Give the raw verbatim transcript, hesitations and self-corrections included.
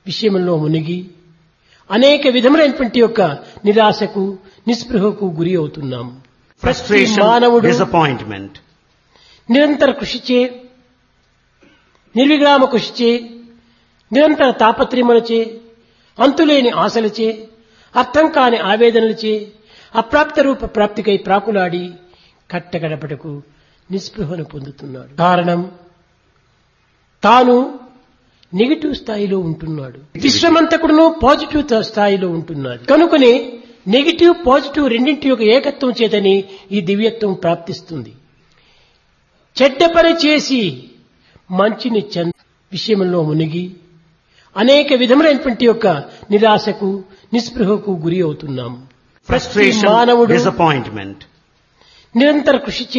విషయంలో మునిగి అనేక విధములైనటువంటి యొక్క నిరాశకు నిస్పృహకు గురి అవుతున్నాం. Frustration, మానవుడు disappointment. నిరంతర కృషిచే, నిర్విరామ కృషిచే, నిరంతర తాపత్రయములచే, అంతులేని ఆశలచే, అర్థం కాని ఆవేదనలచే, అప్రాప్త రూప ప్రాప్తికై ప్రాకులాడి కట్టగడపటకు నిస్పృహను పొందుతున్నాడు. కారణం తాను నెగిటివ్ స్థాయిలో ఉంటున్నాడు, విశ్వమంతకుడును పాజిటివ్ స్థాయిలో ఉంటున్నాడు. కనుకనే నెగిటివ్ పాజిటివ్ రెండింటి యొక్క ఏకత్వం చేతని ఈ దివ్యత్వం ప్రాప్తిస్తుంది. చెడ్డ పని చేసి మంచిని చెంద విషయంలో మునిగి అనేక విధములైనటువంటి యొక్క నిరాశకు నిస్పృహకు గురి అవుతున్నాం. Frustration, మానవుడు disappointment. నిరంతర కృషి